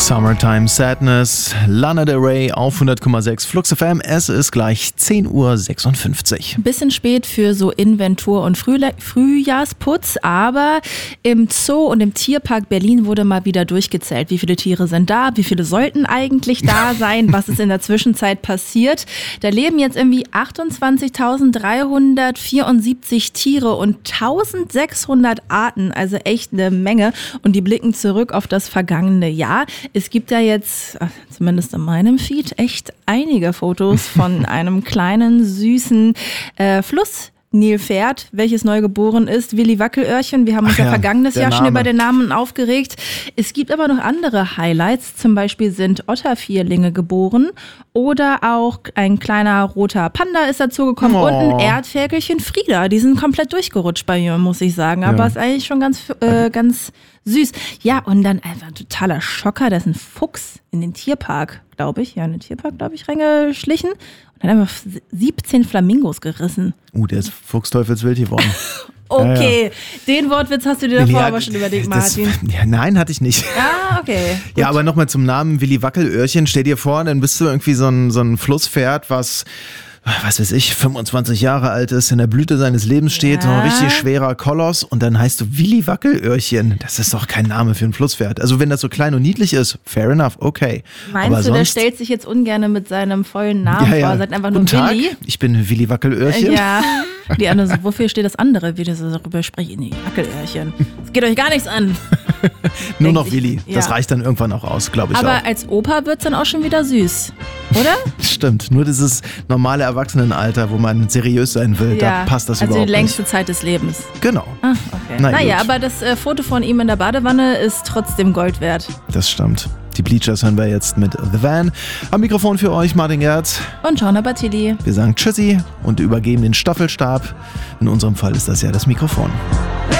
Summertime Sadness, Lana Del Rey auf 100,6 Flux FM. Es ist gleich 10:56 Uhr. Bisschen spät für so Inventur- und Frühjahrsputz, aber im Zoo und im Tierpark Berlin wurde mal wieder durchgezählt. Wie viele Tiere sind da? Wie viele sollten eigentlich da sein? Was ist in der Zwischenzeit passiert? Da leben jetzt irgendwie 28.374 Tiere und 1600 Arten, also echt eine Menge. Und die blicken zurück auf das vergangene Jahr. Es gibt ja jetzt, zumindest in meinem Feed, echt einige Fotos von einem kleinen, süßen Flussnilpferd, welches neu geboren ist, Willi Wackelöhrchen. Wir haben uns vergangenes Jahr schon über den Namen aufgeregt. Es gibt aber noch andere Highlights. Zum Beispiel sind Ottervierlinge geboren oder auch ein kleiner roter Panda ist dazugekommen und ein Erdferkelchen Frieda. Die sind komplett durchgerutscht bei mir, muss ich sagen. Aber ist eigentlich schon ganz süß. Ja, und dann einfach ein totaler Schocker. Da ist ein Fuchs in den Tierpark, glaube ich. Ja, in den Tierpark, glaube ich, reingeschlichen. Und dann einfach 17 Flamingos gerissen. Der ist fuchsteufelswild geworden. Okay, den Wortwitz hast du dir davor aber schon überlegt, Martin. Nein, hatte ich nicht. Ah, okay. Gut. Ja, aber nochmal zum Namen Willi Wackelöhrchen. Stell dir vor, dann bist du irgendwie so ein Flusspferd, was weiß ich, 25 Jahre alt ist, in der Blüte seines Lebens steht, so ein richtig schwerer Koloss und dann heißt du Willi Wackelöhrchen. Das ist doch kein Name für ein Flusspferd. Also wenn das so klein und niedlich ist, fair enough, okay. Meinst du, der stellt sich jetzt ungern mit seinem vollen Namen vor, sagt einfach nur Guten Willi? Tag, ich bin Willi Wackelöhrchen. Ja, die anderen so, wofür steht das andere, wie das so darüber sprechen? Nee, Wackelöhrchen. Das geht euch gar nichts an. Nur noch Willi, das reicht dann irgendwann auch aus, glaube ich auch. Aber als Opa wird's dann auch schon wieder süß, oder? Stimmt, nur dieses normale Erwachsenenalter, wo man seriös sein will, da passt das überhaupt nicht. Also die längste Zeit des Lebens. Genau. Ah, okay. Naja, aber das Foto von ihm in der Badewanne ist trotzdem Gold wert. Das stimmt. Die Bleachers hören wir jetzt mit The Van. Am Mikrofon für euch Martin Gerz. Und Joanna Battili. Wir sagen Tschüssi und übergeben den Staffelstab. In unserem Fall ist das ja das Mikrofon.